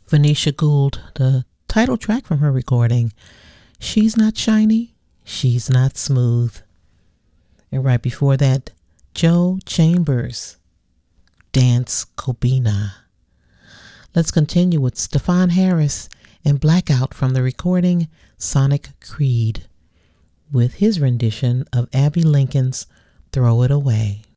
Venetia Gould, the title track from her recording, She's Not Shiny, She's Not Smooth. And right before that, Joe Chambers, Dance Kobina. Let's continue with Stefon Harris and Blackout from the recording Sonic Creed with his rendition of Abbey Lincoln's Throw It Away.